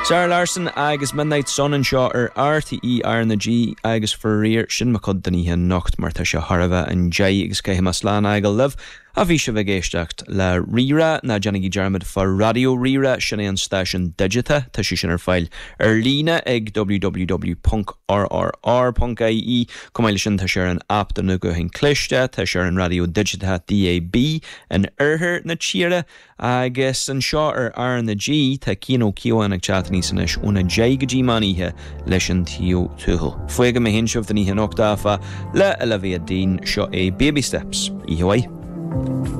Sarah Larson agus Midnight Sun an seo RTE ar na G agus for réir sin ma cod daní hen nocht mar tá se Harva an Jay agus caiim mas lán aigel liv a bhí se bhgéisteacht le rira na Janigi Jarmid for Radio Rira sin an station digita tá si sin ar fáil lína ag www.rrr.ie cumáile sin tá sé an app den nu go hin cliste tá sé an radio digita DAB an urthir na tíre agus an seo ar na G tá cíó cíoan ag chatní san is úna J maníthe leis an tío túhol. Fuige me hin seomh den í hin ochtáfa le a bhí a dín seo é Baby Steps. Ihuai.